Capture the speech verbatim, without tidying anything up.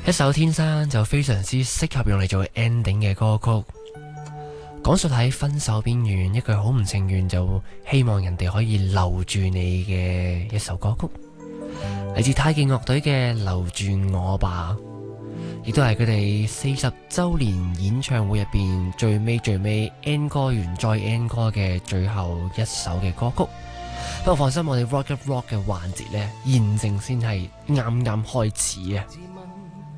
一首《天生》就非常之適合用嚟做 ending 嘅歌曲，講述喺分手邊緣一句好唔情願就希望人哋可以留住你嘅一首歌曲，嚟自太極樂隊嘅《留住我吧》，亦都係佢哋四十周年演唱會入邊最尾最尾 end 歌完再 end 歌嘅最後一首嘅歌曲。不過放心，我哋 rock 一 rock 嘅環節呢，現正先係啱啱開始啊！